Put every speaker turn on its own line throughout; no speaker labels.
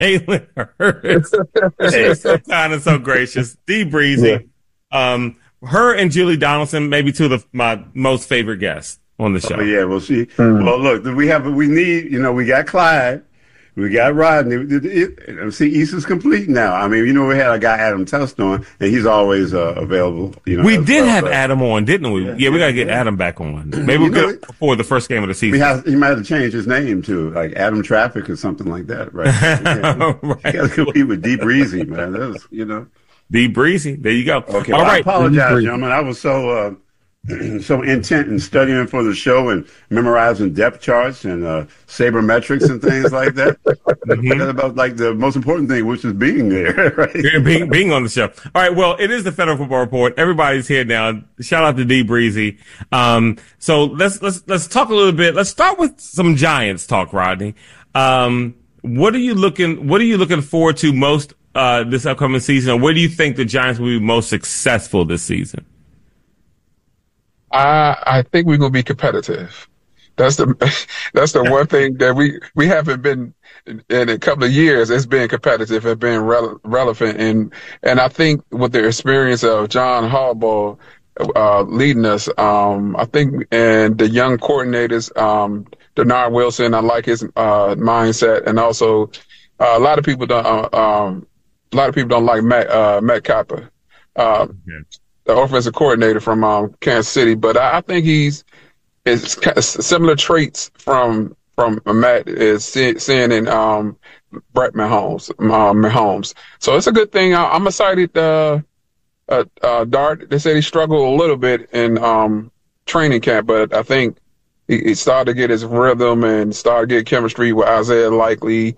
Jalen Hurts. She's so kind and so gracious. D Breezy. Her and Julie Donaldson, maybe two of my most favorite guests on the show.
Oh, yeah, well, well, look, we need, we got Clyde, we got Rodney. See, East is complete now. I mean, we had a guy, Adam Test, on, and he's always available.
We did have Adam on, didn't we? Yeah, we got to get Adam back on. Maybe we'll get it before the first game of the season.
He might have to change his name to, like, Adam Traffic or something like that, right? Right. You got to compete with D Breezy, man. That was,
D Breezy. There you go.
Okay, all right. I apologize, gentlemen. I was so intent in studying for the show and memorizing depth charts and sabermetrics and things like that. About like the most important thing, which is being there, right?
being on the show. All right. Well, it is the Federal Football Report. Everybody's here now. Shout out to D Breezy. So let's talk a little bit. Let's start with some Giants talk, Rodney. What are you looking forward to most this upcoming season? Or where do you think the Giants will be most successful this season?
I think we're going to be competitive. That's the one thing that we haven't been in a couple of years. It's been competitive and been relevant. And I think with the experience of John Harbaugh leading us, I think, and the young coordinators, Denard Wilson, I like his mindset, and also a lot of people don't like Matt Kappa. The offensive coordinator from Kansas City, but I think it's similar traits from Matt is seeing in Brett Mahomes. So it's a good thing. I'm excited. Dart, they said he struggled a little bit in training camp, but I think he started to get his rhythm and started to get chemistry with Isaiah Likely,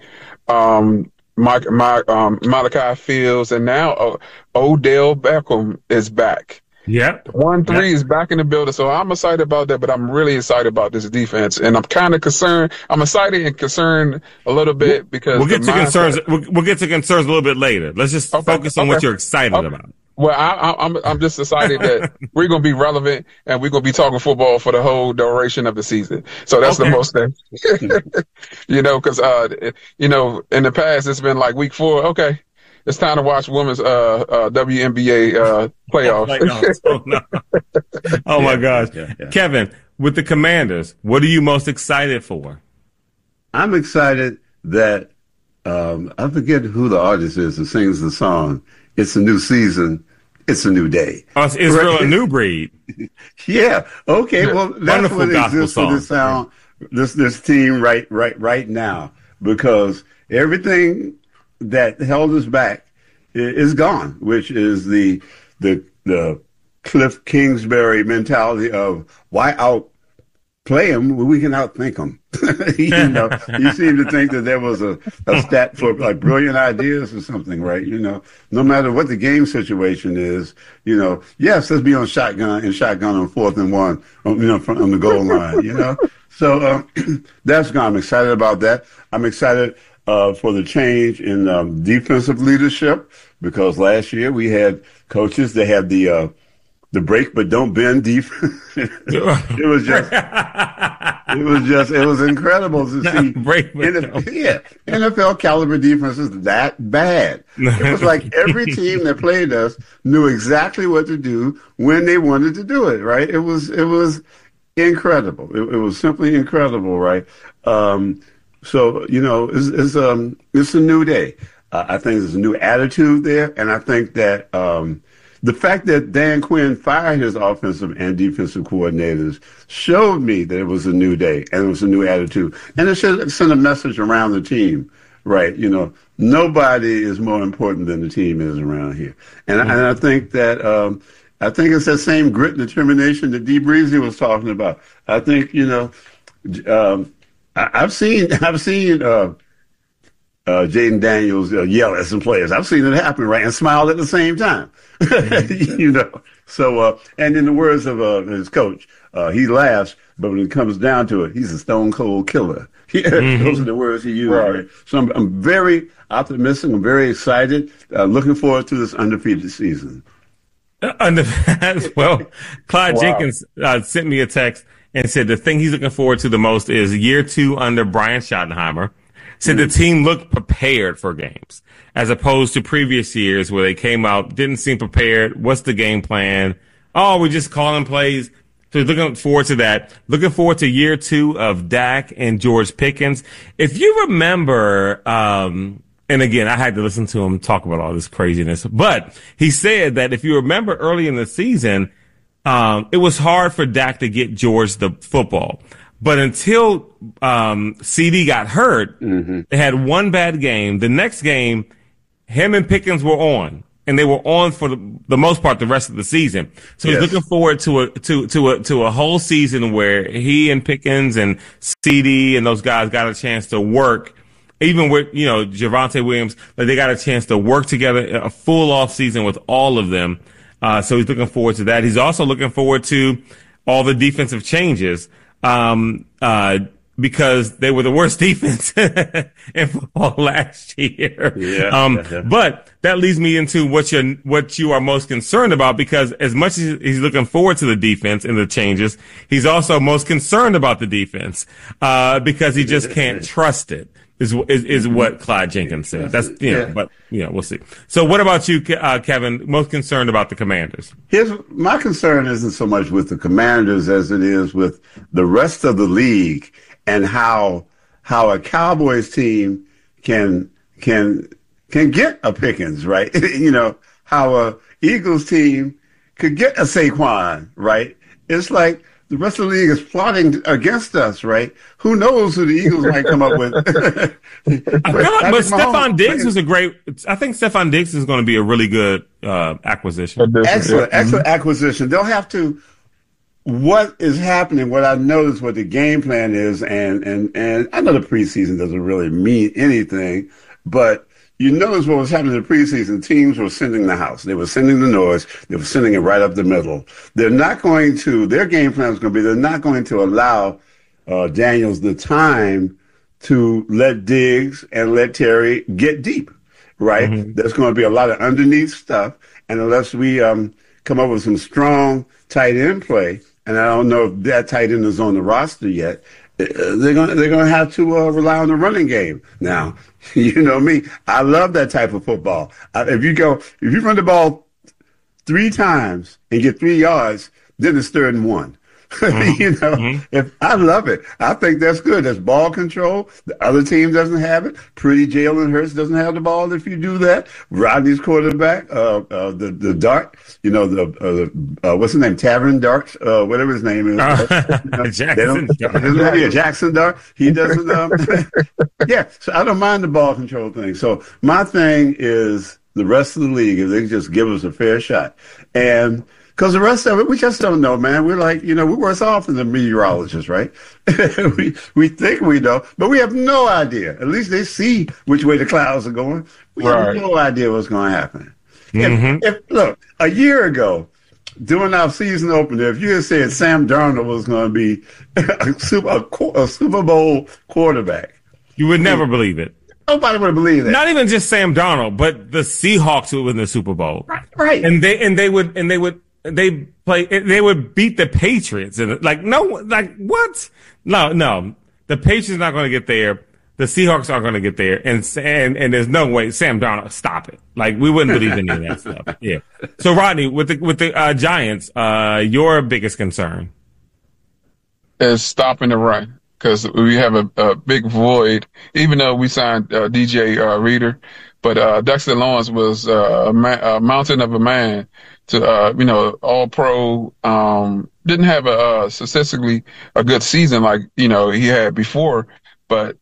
Malachi Fields, and now Odell Beckham is back.
Yeah.
1-3 is back in the building. So I'm excited about that, but I'm really excited about this defense. And I'm kind of concerned. I'm excited and concerned a little bit because
we'll get to concerns. We'll get to concerns a little bit later. Let's just focus on what you're excited about.
Well, I'm just excited that we're going to be relevant and we're going to be talking football for the whole duration of the season. So that's the most thing, because, in the past, it's been like week 4. Okay. It's time to watch women's WNBA playoffs.
Oh, my gosh. Yeah. Kevin, with the Commanders, what are you most excited for?
I'm excited that I forget who the artist is that sings the song. It's a new season. It's a new day.
Oh, it's Israel a new breed.
Yeah. Okay. Well, that's
wonderful
what exists for this sound, this team right now, because everything that held us back is gone, which is the Cliff Kingsbury mentality of why outplay them when we can outthink them. You seem to think that there was a stat for like brilliant ideas or something, right? No matter what the game situation is, yes, let's be on shotgun on 4th and 1, on the goal line, So that's gone. I'm excited about that. I'm excited for the change in defensive leadership, because last year we had coaches that had the break but don't bend defense. It was incredible to see NFL caliber defenses that bad. It was like every team that played us knew exactly what to do when they wanted to do it, right? It was incredible. It was simply incredible, right? So, it's a new day. I think there's a new attitude there. And I think that the fact that Dan Quinn fired his offensive and defensive coordinators showed me that it was a new day and it was a new attitude. And it should send a message around the team, right? Nobody is more important than the team is around here. And I think that I think it's that same grit and determination that D Breezy was talking about. I think, I've seen Jaden Daniels yell at some players. I've seen it happen, right, and smile at the same time. So, and in the words of his coach, he laughs, but when it comes down to it, he's a stone cold killer. Those are the words he used. Right. So I'm very optimistic. I'm very excited. Looking forward to this undefeated season.
Well, Clyde Jenkins sent me a text and said the thing he's looking forward to the most is year 2 under Brian Schottenheimer, said the team looked prepared for games as opposed to previous years where they came out, didn't seem prepared. What's the game plan? Oh, we're just calling plays. So looking forward to that. Looking forward to year 2 of Dak and George Pickens. If you remember, and again, I had to listen to him talk about all this craziness, but he said that if you remember early in the season, it was hard for Dak to get George the football. But until CD got hurt, they had one bad game. The next game, him and Pickens were on. And they were on for the most part the rest of the season. So he's looking forward to a whole season where he and Pickens and CD and those guys got a chance to work. Even with, Javonte Williams, like they got a chance to work together a full off season with all of them. So he's looking forward to that. He's also looking forward to all the defensive changes. Because they were the worst defense in football last year. But that leads me into what you are most concerned about, because as much as he's looking forward to the defense and the changes, he's also most concerned about the defense, because he just can't trust it. Is what Clyde Jenkins said. That's, but we'll see. So what about you, Kevin? Most concerned about the Commanders?
My concern isn't so much with the Commanders as it is with the rest of the league and how a Cowboys team can get a Pickens, right? How a Eagles team could get a Saquon, right? It's like the rest of the league is plotting against us, right? Who knows who the Eagles might come up with?
I feel like, but Stephon Diggs is I think Stephon Diggs is going to be a really good acquisition.
Excellent acquisition. They'll have to. What is happening? What I noticed, what the game plan is, and I know the preseason doesn't really mean anything, but you notice what was happening in the preseason. Teams were sending the house. They were sending the noise. They were sending it right up the middle. They're not going to. Their game plan is going to be. They're not going to allow Daniels the time to let Diggs and let Terry get deep. Right. Mm-hmm. There's going to be a lot of underneath stuff, and unless we come up with some strong tight end play. And I don't know if that tight end is on the roster yet. They're going to have to rely on the running game. Now, you know me, I love that type of football. If you run the ball 3 times and get 3 yards, then it's 3rd and 1. If I love it. I think that's good. That's ball control. The other team doesn't have it. Pretty Jalen Hurts doesn't have the ball if you do that. Rodney's quarterback, the dart, what's his name? Tavern Dart, whatever his name is. Jackson Dart. He doesn't, so I don't mind the ball control thing. So my thing is the rest of the league, if they just give us a fair shot. And because the rest of it, we just don't know, man. We're like, we're worse off than the meteorologists, right? we think we know, but we have no idea. At least they see which way the clouds are going. We have no idea what's going to happen. Mm-hmm. Look, a year ago, during our season opener, if you had said Sam Darnold was going to be a Super Bowl quarterback,
you would never believe it.
Nobody would believe that.
Not even just Sam Darnold, but the Seahawks would win the Super Bowl.
Right.
And they would beat the Patriots. And what? No. The Patriots not going to get there. The Seahawks aren't going to get there. And there's no way. Sam Darnold, stop it. Like, we wouldn't believe any of that stuff. Yeah. So Rodney, with the Giants, your biggest concern
is stopping the run. Because we have a big void, even though we signed DJ Reader, but Dexter Lawrence was a mountain of a man to all pro. Didn't have a statistically a good season like he had before, but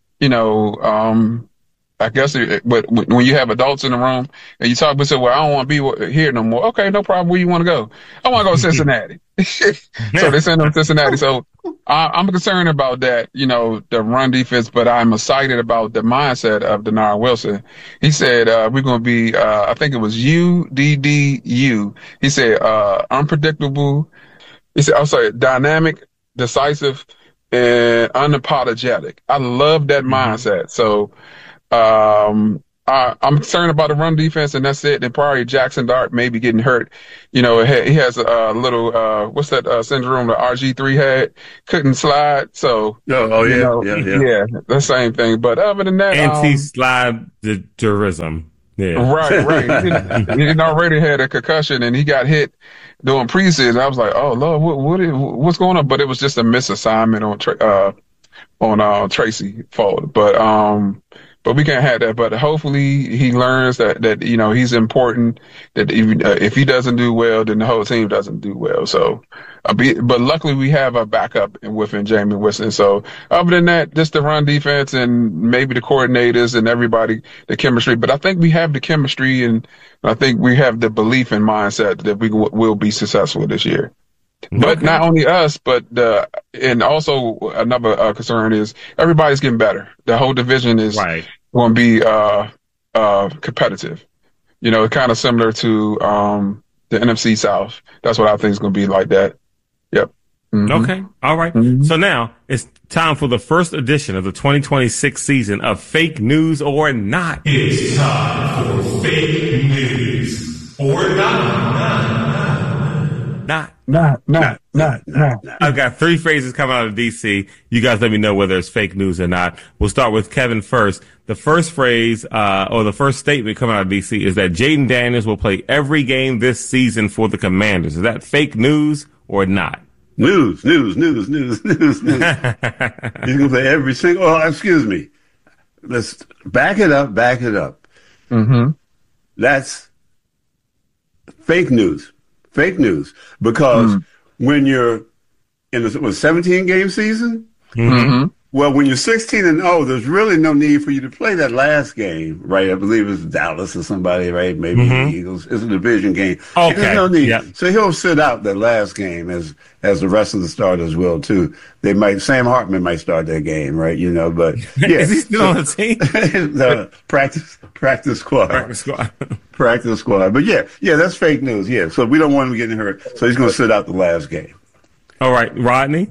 I guess when you have adults in the room and you talk, but say, well, I don't want to be here no more. Okay, no problem. Where you want to go? I want to go to Cincinnati. So they send them to Cincinnati. So I'm concerned about that, the run defense, but I'm excited about the mindset of Denard Wilson. He said, we're going to be, I think it was UDDU. He said, unpredictable. He said, dynamic, decisive, and unapologetic. I love that mindset. So, I'm concerned about the run defense, and that's it. And probably Jackson Dart maybe getting hurt. You know, he has a little what's that syndrome that RG3 had? Couldn't slide. So yeah, the same thing. But other than that,
anti-sliderism. Yeah.
Right. He already had a concussion, and he got hit during preseason. I was like, oh Lord, what's going on? But it was just a misassignment on Tracy fault. But we can't have that. But hopefully he learns that you know he's important. That if he doesn't do well, then the whole team doesn't do well. So, but luckily we have a backup within Jamie Winston. So other than that, just the run defense and maybe the coordinators and everybody, the chemistry. But I think we have the chemistry, and I think we have the belief and mindset that we will be successful this year. But not only us, but and also another concern is everybody's getting better. The whole division is going to be competitive. You know, kind of similar to the NFC South. That's what I think is going to be like that. Yep. Mm-hmm.
Okay. All right. Mm-hmm. So now it's time for the first edition of the 2026 season of Fake News or Not.
It's time for Fake News or Not.
I've got 3 phrases coming out of DC. You guys let me know whether it's fake news or not. We'll start with Kevin first. The first phrase, or the first statement coming out of DC is that Jaden Daniels will play every game this season for the Commanders. Is that fake news or not?
News. He's going to play every single, excuse me. Let's back it up.
Mm-hmm.
That's fake news. Because when you're in a 17-game season, well, when you're 16-0, there's really no need for you to play that last game, right? I believe it's Dallas or somebody, right? Maybe the Eagles. It's a division game.
Okay.
There's no need. Yep. So he'll sit out that last game as the rest of the starters will too. Sam Hartman might start that game, right? You know, but yeah.
Is he still on the team?
The practice squad. Practice squad. But yeah, that's fake news. Yeah. So we don't want him getting hurt. So he's going to sit out the last game.
All right, Rodney.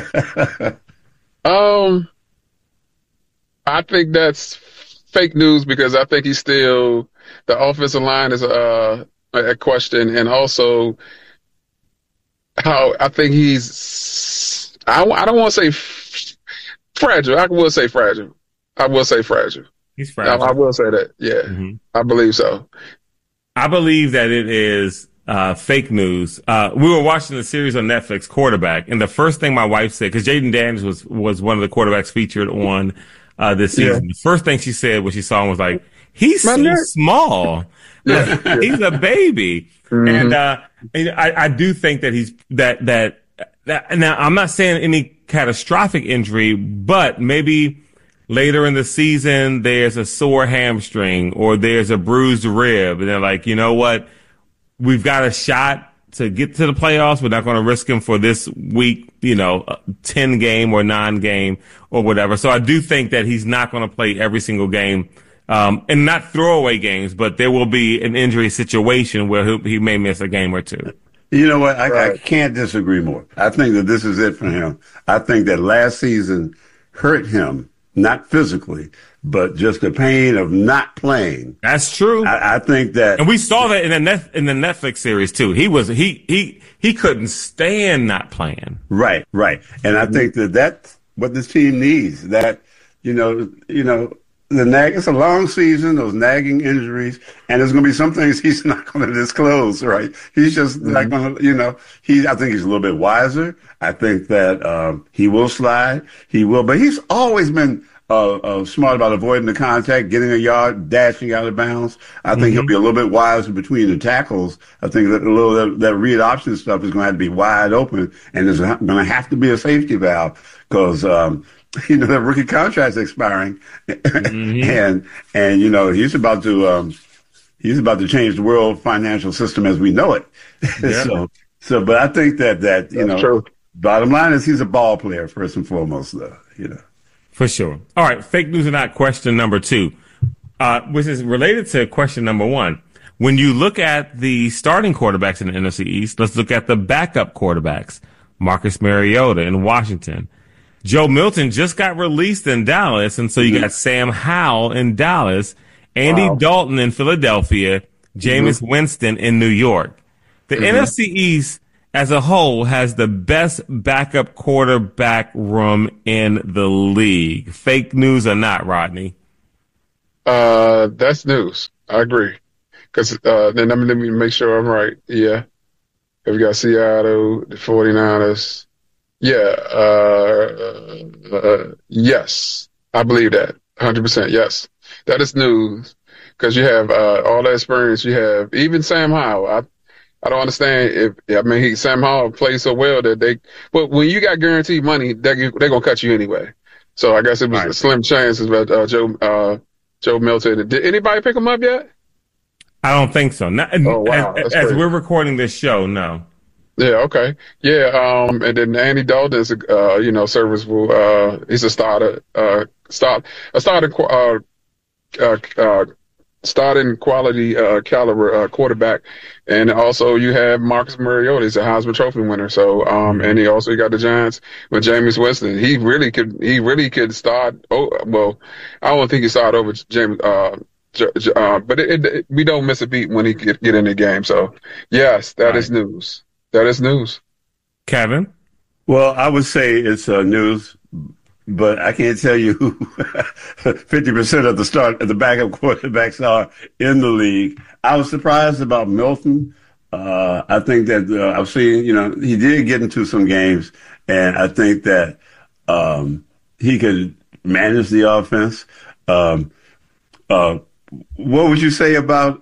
I think that's fake news because I think he's still the offensive line is a question, and also how I think he's. I don't want to say fragile. I will say fragile.
He's fragile.
I will say that. Yeah, I believe so.
I believe that it is fake news. We were watching the series on Netflix, Quarterback, and the first thing my wife said, because Jaden Daniels was one of the quarterbacks featured on this season. Yeah. The first thing she said when she saw him was like, "He's so small. He's a baby." And I do think that he's that. Now I'm not saying any catastrophic injury, but maybe later in the season there's a sore hamstring or there's a bruised rib, and they're like, you know what? We've got a shot to get to the playoffs. We're not going to risk him for this week, 10 game or 9 game or whatever. So I do think that he's not going to play every single game, and not throwaway games, but there will be an injury situation where he may miss a game or two.
You know what? I can't disagree more. I think that this is it for him. I think that last season hurt him, not physically, but just the pain of not playing.
That's true.
I think that,
and we saw that in the Netflix series too. He couldn't stand not playing.
Right. And I think that's what this team needs. That it's a long season, those nagging injuries, and there's going to be some things he's not going to disclose. Right? He's just not going to. I think he's a little bit wiser. I think that he will slide. He will, but he's always been smart about avoiding the contact, getting a yard, dashing out of bounds. I think he'll be a little bit wiser between the tackles. I think that that read option stuff is going to have to be wide open, and there's going to have to be a safety valve because the rookie contract's expiring, and he's about to change the world financial system as we know it. Yeah. But I think that
true.
Bottom line is he's a ball player first and foremost, though.
For sure. All right, fake news or not, question number 2, which is related to question number 1. When you look at the starting quarterbacks in the NFC East, let's look at the backup quarterbacks. Marcus Mariota in Washington. Joe Milton just got released in Dallas, and so you got Sam Howell in Dallas. Andy
Wow.
Dalton in Philadelphia, Jameis Winston in New York. The NFC East as a whole has the best backup quarterback room in the league. Fake news or not, Rodney?
That's news. I agree. Because then let me make sure I'm right. Yeah. We got Seattle, the 49ers. Yeah. Yes. I believe that. 100%. Yes. That is news. Because you have all that experience. You have even Sam Howell. I don't understand Sam Howell plays so well that but when you got guaranteed money, they're going to cut you anyway. So I guess it was a slim chance about Joe Milton. Did anybody pick him up yet?
I don't think so. Not,
oh, wow.
As we're recording this show, no.
Yeah, okay. Yeah, and then Andy Dalton's serviceable. He's a starting quality caliber quarterback. And also you have Marcus Mariota. He's a Heisman Trophy winner. So and you got the Giants with Jameis Winston. He really could start. Oh, well, I don't think he started over James. But we don't miss a beat when he get in the game. So yes, that is news. That is news.
Kevin?
Well, I would say it's news, but I can't tell you who 50% of the backup quarterbacks are in the league. I was surprised about Milton. I think that I've seen, he did get into some games, and I think that he could manage the offense. What would you say about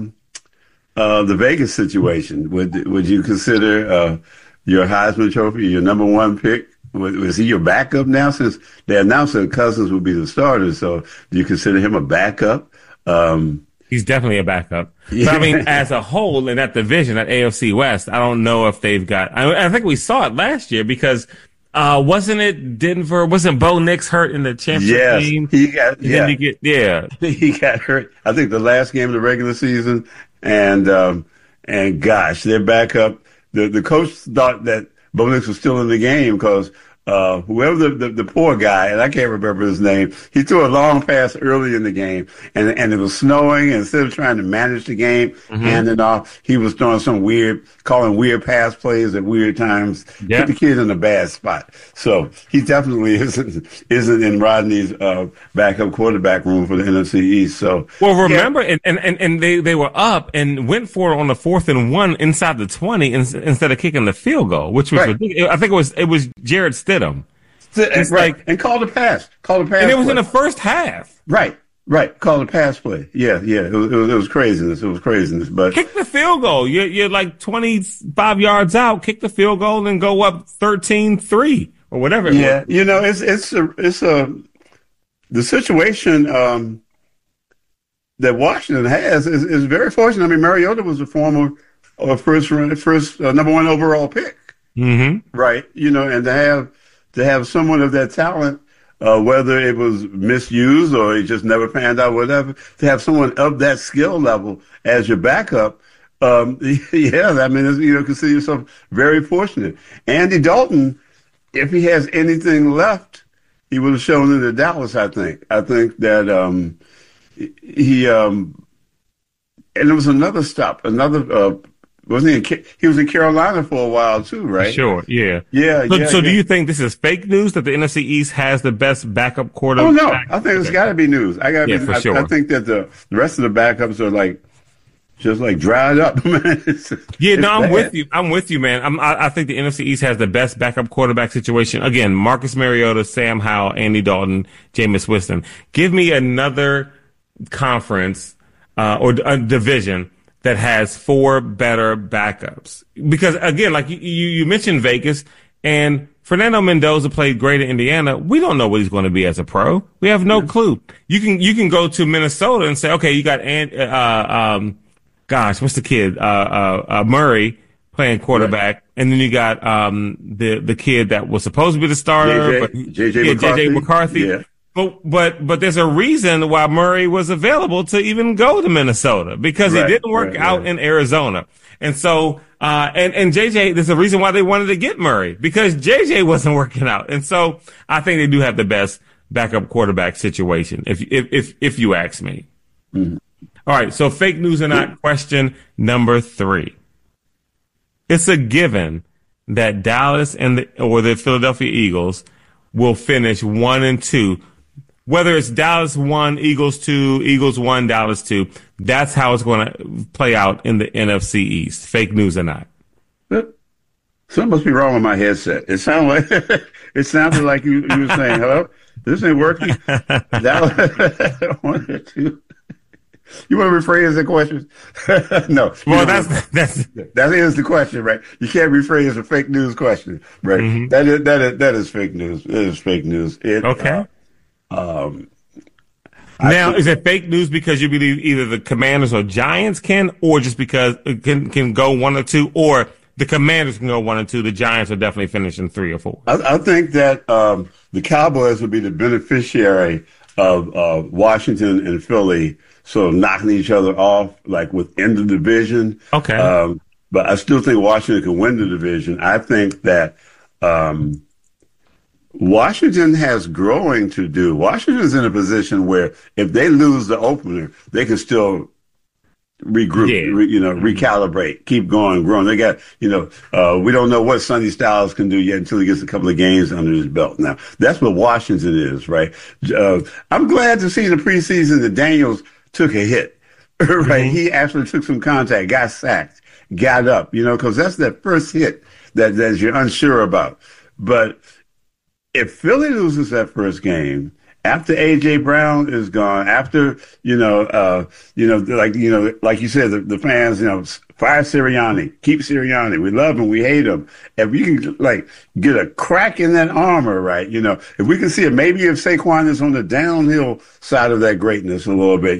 the Vegas situation? Would you consider your Heisman Trophy your number one pick? Was he your backup now? Since they announced that Cousins would be the starter, so do you consider him a backup?
He's definitely a backup.
Yeah.
But I mean, as a whole in that division, that AFC West, I don't know if they've got. I think we saw it last year because wasn't it Denver? Wasn't Bo Nix hurt in the championship game?
He got. Yeah,
he
got hurt. I think the last game of the regular season. And gosh, their backup, the coach thought that Bo Nix was still in the game because whoever the poor guy, and I can't remember his name, he threw a long pass early in the game, and it was snowing, and instead of trying to manage the game, handing off, he was throwing calling weird pass plays at weird times, put the kid in a bad spot. So he definitely isn't in Rodney's backup quarterback room for the NFC East. So
remember, and they were up and went for it on the 4th and 1 inside the 20 instead of kicking the field goal, which was ridiculous. I think it was Jarrett Stidham.
It's and called a pass. And
it was in the first half.
Right. Called a pass play. Yeah. It was craziness. But
kick the field goal. You're like 25 yards out. Kick the field goal and go up 13-3 or whatever.
Yeah. It's the situation that Washington has is very fortunate. I mean, Mariota was a former first number one overall pick.
Mm-hmm.
Right. And to have someone of that talent, whether it was misused or it just never panned out, whatever, to have someone of that skill level as your backup, consider yourself very fortunate. Andy Dalton, if he has anything left, he would have shown it at Dallas, I think. I think that he and there was another stop, wasn't he? He was in Carolina for a while too, right?
Sure, yeah.
So
do you think this is fake news that the NFC East has the best backup quarterback?
Oh no, I think it's got to be news.
For sure.
I think that the rest of the backups are just dried up.
I'm with you. I'm with you, man. I think the NFC East has the best backup quarterback situation. Again, Marcus Mariota, Sam Howell, Andy Dalton, Jameis Winston. Give me another conference or a division that has 4 better backups. Because again, like you mentioned Vegas, and Fernando Mendoza played great in Indiana. We don't know what he's going to be as a pro. We have no clue. You can go to Minnesota and say, okay, you got what's the kid? Murray playing quarterback, and then you got the kid that was supposed to be the starter, JJ McCarthy.
Yeah.
But there's a reason why Murray was available to even go to Minnesota because he didn't work out in Arizona. And so, and JJ, there's a reason why they wanted to get Murray because JJ wasn't working out. And so I think they do have the best backup quarterback situation if you ask me. All right, so fake news or not, question number 3. It's a given that Dallas and the Philadelphia Eagles will finish 1-2. Whether it's Dallas 1, Eagles 2, Eagles 1, Dallas 2, that's how it's going to play out in the NFC East. Fake news or not.
Something must be wrong with my headset. It sounded like you were saying, hello, this ain't working. That 1 or 2. You want to rephrase the question? No.
Well, that
is the question, right? You can't rephrase a fake news question, right? Mm-hmm. That is fake news. It is fake news.
Okay. Now, is it fake news because you believe either the Commanders or Giants can, or just because it can go 1 or 2, or the Commanders can go 1 or 2, the Giants are definitely finishing 3 or 4?
I think that the Cowboys would be the beneficiary of Washington and Philly sort of knocking each other off, like within the division.
Okay.
But I still think Washington can win the division. I think that Washington has growing to do. Washington's in a position where if they lose the opener, they can still regroup, recalibrate, keep going, growing. They got, we don't know what Sonny Styles can do yet until he gets a couple of games under his belt. Now, that's what Washington is, right? I'm glad to see in the preseason that Daniels took a hit, right? Mm-hmm. He actually took some contact, got sacked, got up, because that's that first hit that you're unsure about. But if Philly loses that first game, after A.J. Brown is gone, after, like you said, the fans, fire Sirianni, keep Sirianni. We love him. We hate him. If we can, get a crack in that armor, right, if we can see it, maybe if Saquon is on the downhill side of that greatness a little bit,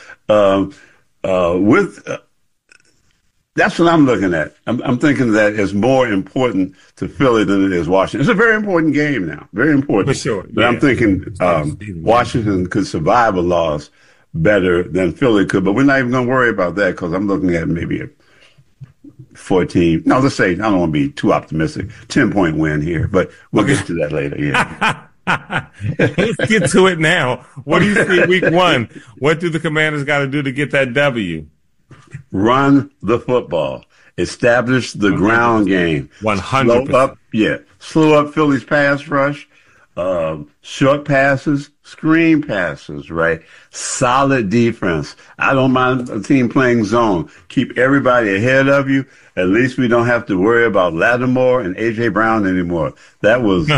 that's what I'm looking at. I'm thinking that it's more important to Philly than it is Washington. It's a very important game now. Very important.
For sure.
But yeah. I'm thinking Washington could survive a loss better than Philly could. But we're not even going to worry about that because I'm looking at maybe a 14. No, let's say, I don't want to be too optimistic. 10-point win here. But we'll get to that later. Yeah.
Let's get to it now. What do you see week 1? What do the Commanders got to do to get that W?
Run the football. Establish the 100%. Ground game.
100%.
Slow up Philly's pass rush. Short passes, screen passes, right? Solid defense. I don't mind a team playing zone. Keep everybody ahead of you. At least we don't have to worry about Lattimore and A.J. Brown anymore. That was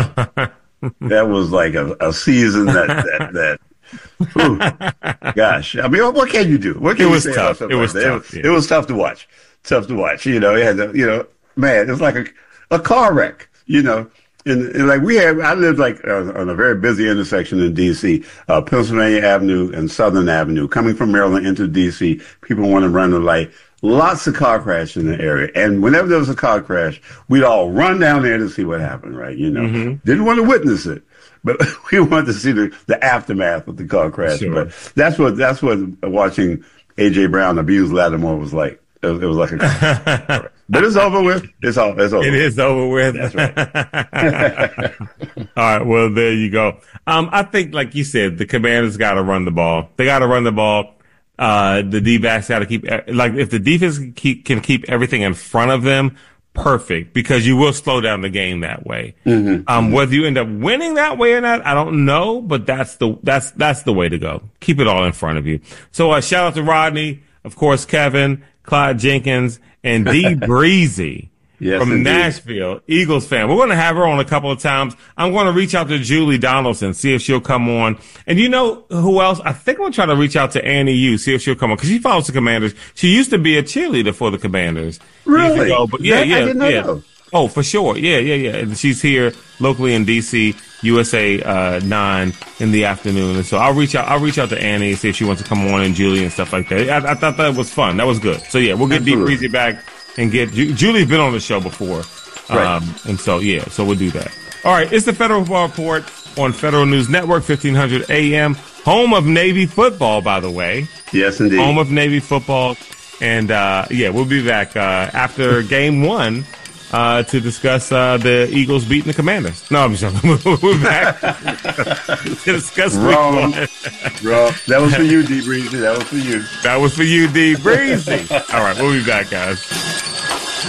like a season that ooh, gosh, I mean, what can you do? What can you say about something like that? It was tough to watch. Tough to watch. You had to, man, it was like a car wreck. And like I lived on a very busy intersection in D.C., Pennsylvania Avenue and Southern Avenue. Coming from Maryland into D.C., people want to run the light. Lots of car crashes in the area. And whenever there was a car crash, we'd all run down there to see what happened, right? Didn't want to witness it. But we wanted to see the aftermath of the car crash. Sure. But that's what watching A.J. Brown abuse Lattimore was like. It was like a but it's over with. It's over.
It is over with.
That's right.
All right. Well, there you go. I think, like you said, the Commanders got to run the ball. They got to run the ball. The D-backs got to keep, if the defense can keep everything in front of them, perfect, because you will slow down the game that way. Mm-hmm. Whether you end up winning that way or not, I don't know, but that's the way to go. Keep it all in front of you. So, shout out to Rodney, of course, Kevin, Clyde Jenkins, and Dee Breezy from indeed. Nashville, Eagles fan. We're going to have her on a couple of times. I'm going to reach out to Julie Donaldson, see if she'll come on. And you know who else? I think I'm going to try to reach out to Annie Yu, see if she'll come on, because she follows the Commanders. She used to be a cheerleader for the Commanders.
Really?
But I
didn't know.
Oh, for sure. Yeah. And she's here locally in DC, USA 9 in the afternoon. And so I'll reach out to Annie and see if she wants to come on, and Julie and stuff like that. I thought that was fun. That was good. So yeah, we'll get Dee Breezy back and get Julie's been on the show before.
Right.
And so we'll do that. All right, it's the Federal Football Report on Federal News Network, 1500 AM, home of Navy football, by the way.
Yes, indeed.
Home of Navy football. And we'll be back after game 1 to discuss the Eagles beating the Commanders. No, I'm just we're back to discuss week
Wrong.
1.
Bro, that was for you, D Breezy. That was for you.
That was for you, D Breezy. All right, we'll be back, guys.